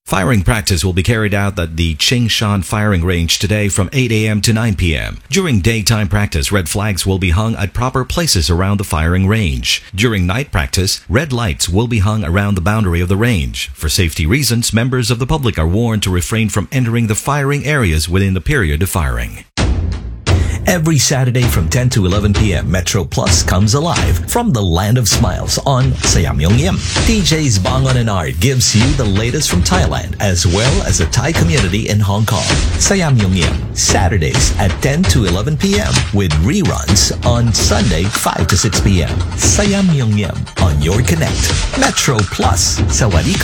Firing practice will be carried out at the Qingshan firing range today from 8 a.m. to 9 p.m. During daytime practice, red flags will be hung at proper places around the firing range. During night practice, red lights will be hung around the boundary of the range. For safety reasons, members of the public are warned to refrain from entering the firing areas within the period of firing. Every Saturday from 10 to 11 p.m., Metro Plus comes alive from the Land of Smiles on Sayamyongyem. DJs Bangon and Art gives you the latest from Thailand as well as the Thai community in Hong Kong. Sayamyongyem, Saturdays at 10 to 11 p.m. with reruns on Sunday 5 to 6 p.m. Sayamyongyem on your Connect. Metro Plus. Sawadee